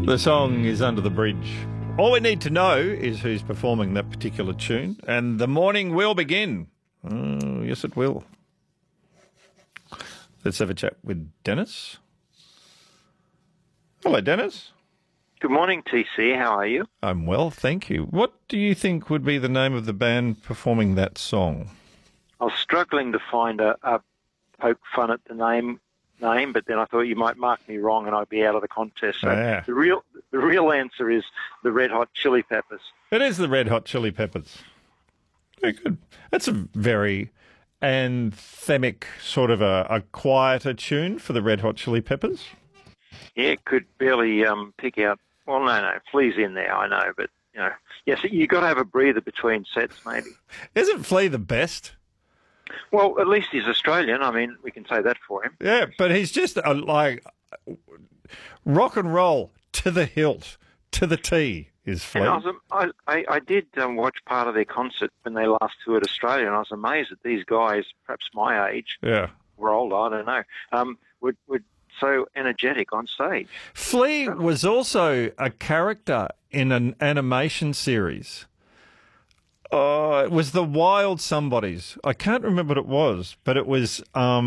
The song is Under the Bridge. All we need to know is who's performing that particular tune, and the morning will begin. Oh, yes, it will. Let's have a chat with Dennis. Hello, Dennis. Good morning, TC. How are you? I'm well, thank you. What do you think would be the name of the band performing that song? I was struggling to find a poke fun at the name, but then I thought you might mark me wrong and I'd be out of the contest. So the real answer is the Red Hot Chili Peppers. It is the Red Hot Chili Peppers. Very good. That's a very anthemic, sort of a quieter tune for the Red Hot Chili Peppers. Yeah, could barely pick out. Well, no, Flea's in there, I know, but yes, you got to have a breather between sets, maybe. Isn't Flea the best? Well, at least he's Australian. I mean, we can say that for him. Yeah, but he's just like rock and roll to the hilt, to the T is Flea. And I did watch part of their concert when they last toured Australia, and I was amazed that these guys, perhaps my age, were older, I don't know, would so energetic on stage. Flea was also a character in an animation series. It was The Wild Somebodies. I can't remember what it was, but it was,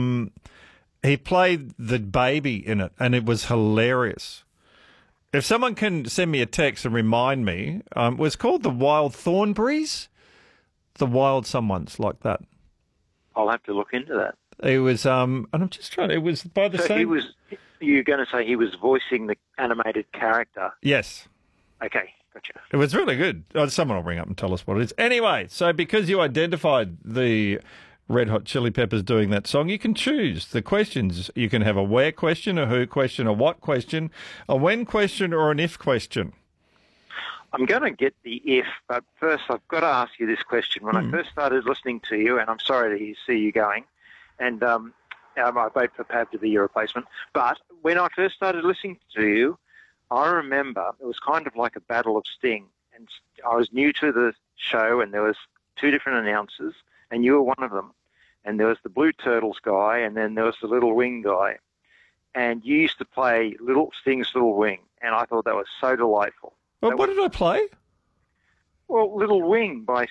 he played the baby in it, and it was hilarious. If someone can send me a text and remind me, it was called The Wild Thornberrys? The Wild Someones, like that. I'll have to look into that. It was, and I'm just trying to, it was by the same... You're going to say he was voicing the animated character? Yes. Okay, gotcha. It was really good. Someone will ring up and tell us what it is. Anyway, so because you identified the Red Hot Chili Peppers doing that song, you can choose the questions. You can have a where question, a who question, a what question, a when question, or an if question. I'm going to get the if, but first I've got to ask you this question. When I first started listening to you, and I'm sorry to see you going, and I vote for Pav to be your replacement, but when I first started listening to you, I remember it was kind of like a battle of Sting, and I was new to the show, and there was two different announcers, and you were one of them, and there was the Blue Turtles guy, and then there was the Little Wing guy, and you used to play Sting's Little Wing, and I thought that was so delightful. Well, what did I play? Well, Little Wing by,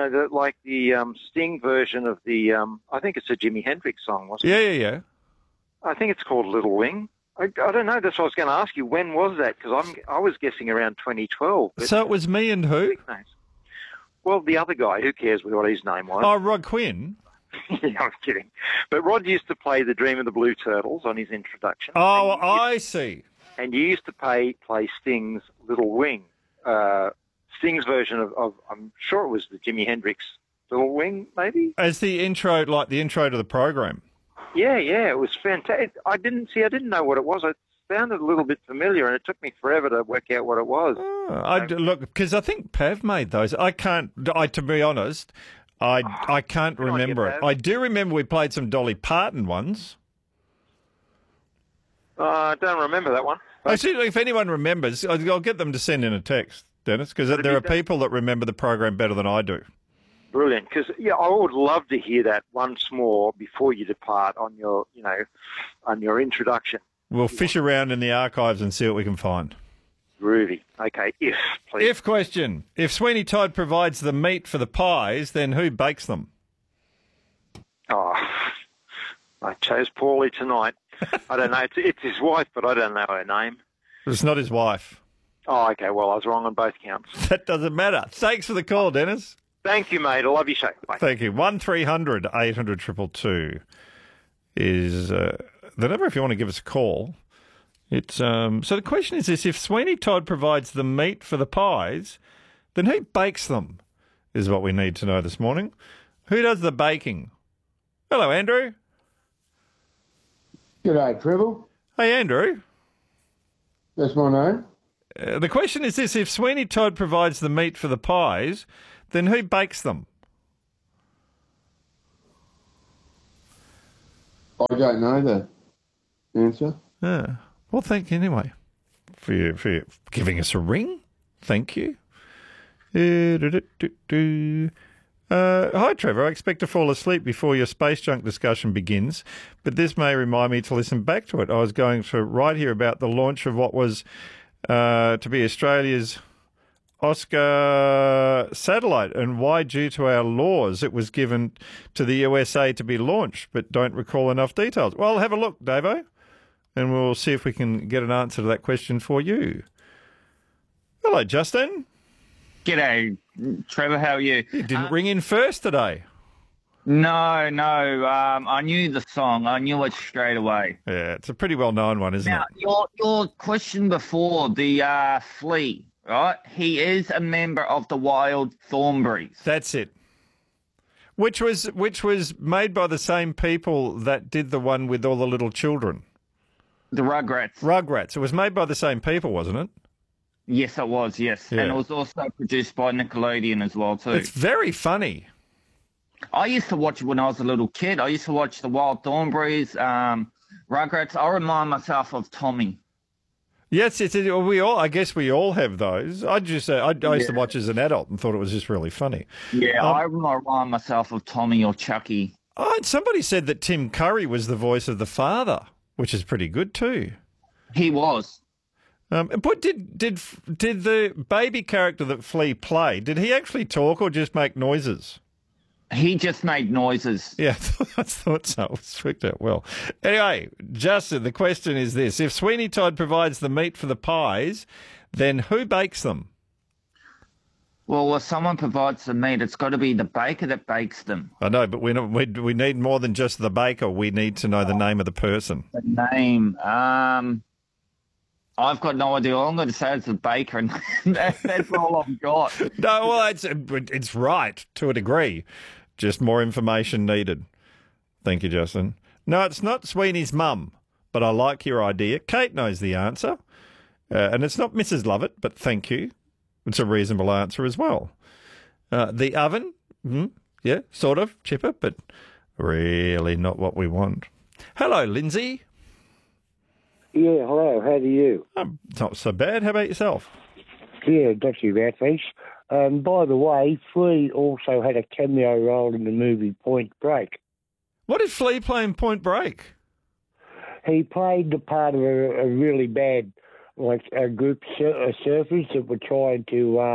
the Sting version of the, I think it's a Jimi Hendrix song, wasn't it? Yeah. I think it's called Little Wing. I don't know. That's what I was going to ask you. When was that? Because I was guessing around 2012. So it was me and who? Well, the other guy. Who cares what his name was? Oh, Rod Quinn. Yeah, I'm kidding. But Rod used to play The Dream of the Blue Turtles on his introduction. Oh, I see. And you used to play Sting's Little Wing. Sting's version of I'm sure it was the Jimi Hendrix Little Wing, maybe? As the intro, like the intro to the program. Yeah, it was fantastic. I didn't know what it was. It sounded a little bit familiar, and it took me forever to work out what it was. Look, because I think Pav made those. To be honest, I can't remember it. I do remember we played some Dolly Parton ones. I don't remember that one. Actually, if anyone remembers, I'll get them to send in a text, Dennis, because there are people that remember the program better than I do. Brilliant, because I would love to hear that once more before you depart on your, on your introduction. We'll fish around in the archives and see what we can find. Groovy. Okay, if, please. If question. If Sweeney Todd provides the meat for the pies, then who bakes them? Oh, I chose poorly tonight. I don't know. It's his wife, but I don't know her name. It's not his wife. Oh, okay. Well, I was wrong on both counts. That doesn't matter. Thanks for the call, Dennis. Thank you, mate. I love your show. Bye. Thank you. 1300 800 222 is the number if you want to give us a call. It's so the question is this: if Sweeney Todd provides the meat for the pies, then who bakes them? Is what we need to know this morning. Who does the baking? Hello, Andrew. G'day, Trevor. Hey, Andrew. That's my name. The question is this: if Sweeney Todd provides the meat for the pies, then who bakes them? I don't know the answer. Well, thank you anyway for giving us a ring. Thank you. Hi, Trevor. I expect to fall asleep before your space junk discussion begins, but this may remind me to listen back to it. I was going to write here about the launch of what was to be Australia's Oscar satellite, and why, due to our laws, it was given to the USA to be launched, but don't recall enough details. Well, have a look, Davo, and we'll see if we can get an answer to that question for you. Hello, Justin. G'day, Trevor. How are you? You didn't ring in first today. No. I knew the song. I knew it straight away. Yeah, it's a pretty well-known one, isn't Now, it? your question before, the Flea, right? He is a member of the Wild Thornberrys. That's it. Which was made by the same people that did the one with all the little children. The Rugrats. Rugrats. It was made by the same people, wasn't it? Yes, it was, yes. Yeah. And it was also produced by Nickelodeon as well, too. It's very funny. I used to watch it when I was a little kid. I used to watch the Wild Thornberrys, Rugrats. I remind myself of Tommy. Yes, I guess we all have those. I used to watch as an adult and thought it was just really funny. Yeah, I remind myself of Tommy or Chucky. Oh, and somebody said that Tim Curry was the voice of the father, which is pretty good too. He was. But did the baby character that Flea played, did he actually talk or just make noises? He just made noises. Yeah, I thought so. It worked out well. Anyway, Justin, the question is this. If Sweeney Todd provides the meat for the pies, then who bakes them? Well, if someone provides the meat, it's got to be the baker that bakes them. I know, but we need more than just the baker. We need to know the name of the person. The name. I've got no idea. All I'm going to say is the baker, and that's all I've got. No, well, it's right to a degree. Just more information needed. Thank you, Justin. No, it's not Sweeney's mum, but I like your idea. Kate knows the answer, and it's not Mrs. Lovett, but thank you. It's a reasonable answer as well. The oven, yeah, sort of, chipper, but really not what we want. Hello, Lindsay. Yeah, hello, how do you? Not so bad. How about yourself? Yeah, not too bad, thanks. By the way, Flea also had a cameo role in the movie Point Break. What did Flea play in Point Break? He played the part of a really bad, like a group of surfers that were trying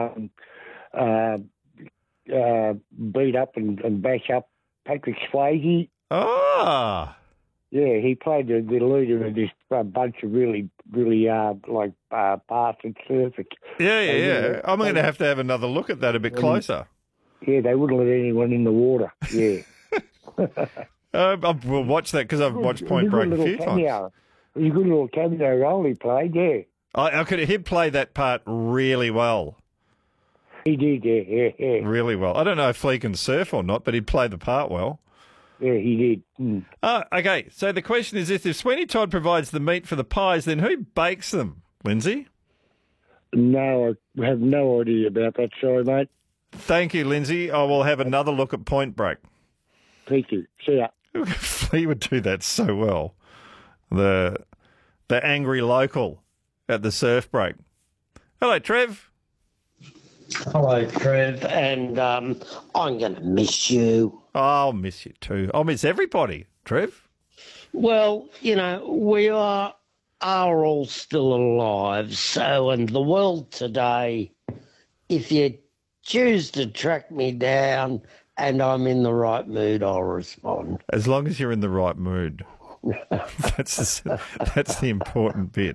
to beat up and bash up Patrick Swayze. Ah. Yeah, he played the leader of this bunch of really bastard surfers. Yeah. I'm going to have another look at that a bit closer. Yeah, they wouldn't let anyone in the water. Yeah. We'll watch that because I've watched Point Break a few times. It was a good little cameo role he played, yeah. I could he'd play that part really well. He did, yeah. Really well. I don't know if Flea can surf or not, but he'd play the part well. Yeah, he did. Okay, so the question is this. If Sweeney Todd provides the meat for the pies, then who bakes them, Lindsay? No, I have no idea about that. Sorry, mate. Thank you, Lindsay. I will have another look at Point Break. Thank you. See ya. Flea would do that so well. The angry local at the surf break. Hello, Trev. Hello, Trev, and I'm going to miss you. I'll miss you too. I'll miss everybody, Trev. Well, we are all still alive, so in the world today, if you choose to track me down and I'm in the right mood, I'll respond. As long as you're in the right mood. That's the important bit.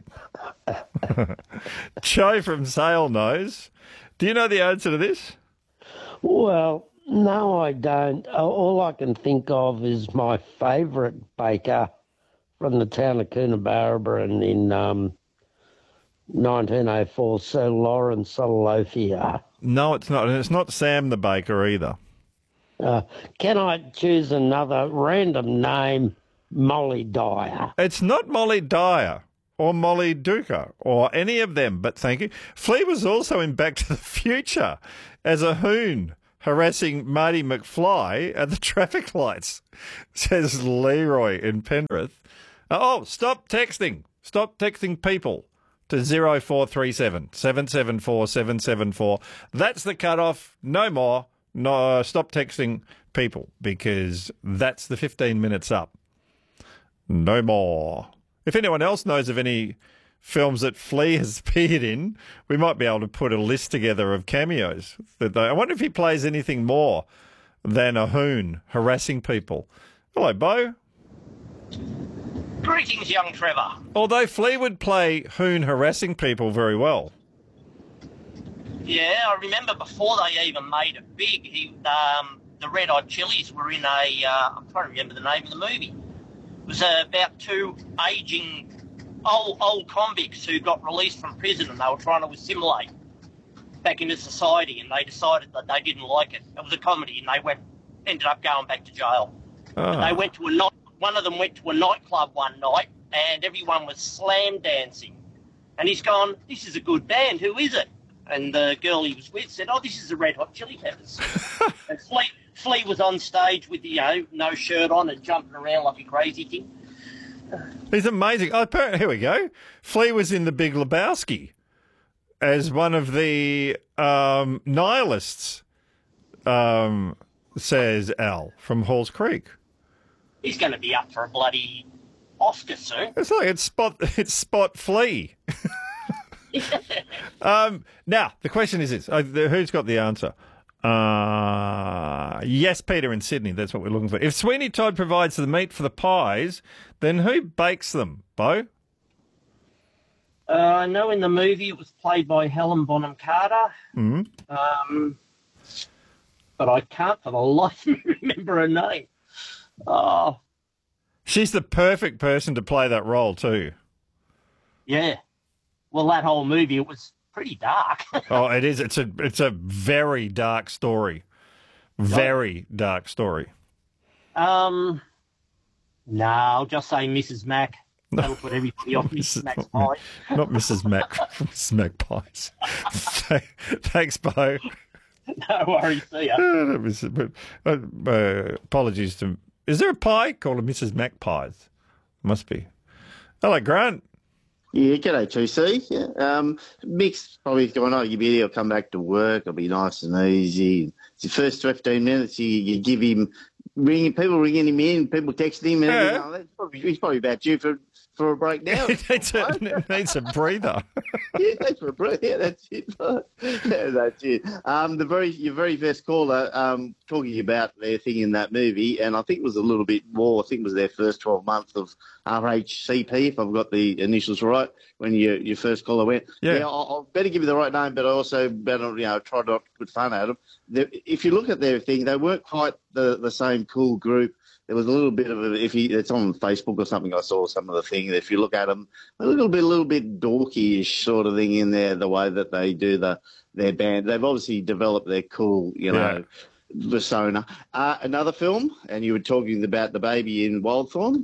Joe from Sale knows. Do you know the answer to this? Well, no, I don't. All I can think of is my favourite baker from the town of Coonabarabran in 1904, Sir Lawrence Olofia. No, it's not. And it's not Sam the baker either. Can I choose another random name? Molly Dyer. It's not Molly Dyer or Molly Duker or any of them, but thank you. Flea was also in Back to the Future as a hoon harassing Marty McFly at the traffic lights, says Leroy in Penrith. Stop texting. Stop texting people to 0437 774 774. That's the cutoff. No more. No, stop texting people because that's the 15 minutes up. No more. If anyone else knows of any films that Flea has appeared in, we might be able to put a list together of cameos. I wonder if he plays anything more than a hoon harassing people. Hello, Bo. Greetings, young Trevor. Although Flea would play hoon harassing people very well. Yeah, I remember before they even made it big, the Red Hot Chilies were in I'm trying to remember the name of the movie. It was about two aging old convicts who got released from prison and they were trying to assimilate back into society, and they decided that they didn't like it. It was a comedy, and they ended up going back to jail. And they went to one of them went to a nightclub one night, and everyone was slam dancing. And he's gone, "This is a good band, who is it?" And the girl he was with said, "Oh, this is the Red Hot Chili Peppers." And Flea was on stage with, no shirt on and jumping around like a crazy thing. He's amazing. Oh, here we go. Flea was in The Big Lebowski as one of the nihilists, says Al from Halls Creek. He's going to be up for a bloody Oscar soon. It's like it's Spot Flea. Now, the question is this. Who's got the answer? Yes, Peter in Sydney. That's what we're looking for. If Sweeney Todd provides the meat for the pies, then who bakes them, Bo? I know in the movie it was played by Helen Bonham Carter. Mm-hmm. But I can't for the life of me remember her name. Oh. She's the perfect person to play that role too. Yeah. Well, that whole movie, it was pretty dark. Oh, it is. It's a very dark story. Very dark story. No, I'll just say Mrs. Mac. That'll put everybody off Mrs. Mac's pie. Not Mrs. Mac. Mrs. Mac pies. Thanks, Bo. No worries. See ya. Apologies to... Is there a pie called a Mrs. Mac pies? Must be. Hello, Grant. Yeah, g'day, 2C. Yeah. Mick's probably going, you be he'll come back to work, it'll be nice and easy. It's the first 15 minutes, you give him, people ringing him in, people texting him, and he's probably about due for a break now. It needs a breather. Yeah, thanks for a breath. Yeah, that's it. Yeah, that's it. Your very first caller talking about their thing in that movie, and I think it was a little bit more. I think it was their first 12 months of RHCP, if I've got the initials right, when your first caller went. Yeah, I'll better give you the right name, but I also better try not to put fun at them. If you look at their thing, they weren't quite the same cool group. There was a little bit of it's on Facebook or something. I saw some of the thing. If you look at them, a little bit dorky-ish sort of thing in there. The way that they do their band, they've obviously developed their cool, persona. Another film, and you were talking about the baby in Wildthorn,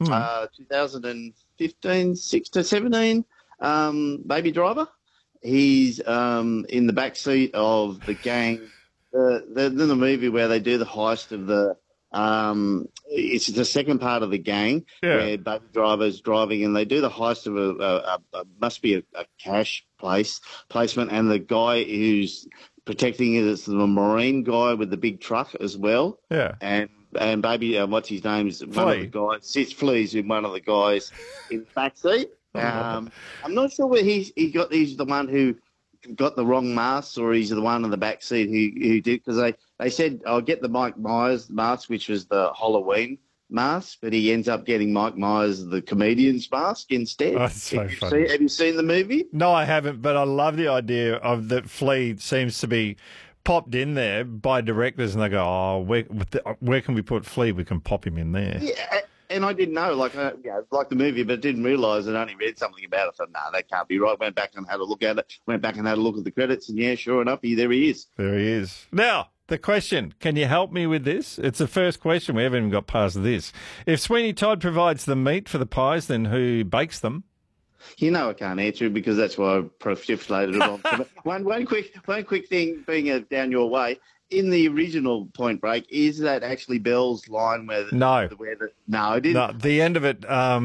2015, 16, 17, Baby Driver. He's in the back seat of the gang. The movie where they do the heist of the. It's the second part of the gang where Baby Driver's driving, and they do the heist of must be a cash placement, and the guy who's protecting it is the Marine guy with the big truck as well. Yeah, and Baby, what's his name? Is one of the guys. Flea's in one of the guys in the back seat. I'm not sure where he's the one who got the wrong mask, or he's the one in the back seat who did, because they said, I'll get the Mike Myers mask, which was the Halloween mask, but he ends up getting Mike Myers, the comedian's mask, instead. Oh, that's so funny. Have you seen the movie? No, I haven't, but I love the idea of that Flea seems to be popped in there by directors, and they go, where can we put Flea? We can pop him in there. Yeah. And I didn't know, like the movie, but didn't realise I'd only read something about it. I thought, that can't be right. Went back and had a look at it. Went back and had a look at the credits, and yeah, sure enough, there he is. There he is. Now, the question, can you help me with this? It's the first question. We haven't even got past this. If Sweeney Todd provides the meat for the pies, then who bakes them? I can't answer it because that's why I precipitated it on. One quick thing, being down your way. In the original Point Break, is that actually Bell's line where... No. No, it didn't. No, the end of it...